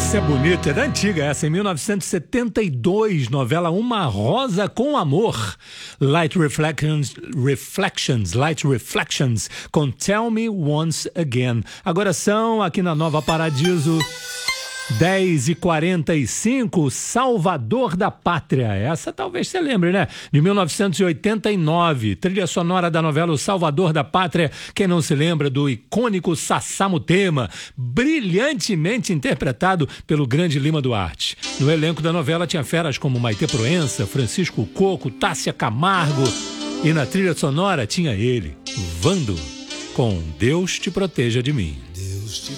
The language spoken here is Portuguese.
Essa é bonita, é da antiga essa, em 1972, novela Uma Rosa com Amor. Light Reflections, com Tell Me Once Again. Agora são, aqui na Nova Paradiso, 10h45, Salvador da Pátria. Essa talvez você lembre, né? De 1989, trilha sonora da novela O Salvador da Pátria. Quem não se lembra do icônico Sassamutema, brilhantemente interpretado pelo grande Lima Duarte. No elenco da novela tinha feras como Maitê Proença, Francisco Coco, Tássia Camargo. E na trilha sonora tinha ele, Vando, com Deus Te Proteja de Mim. Deus te